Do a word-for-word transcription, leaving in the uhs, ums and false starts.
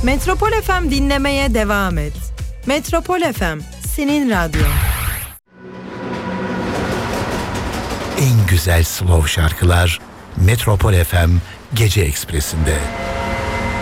Metropol F M dinlemeye devam et. Metropol F M, senin radyo. En güzel slow şarkılar Metropol F M Gece Ekspresi'nde.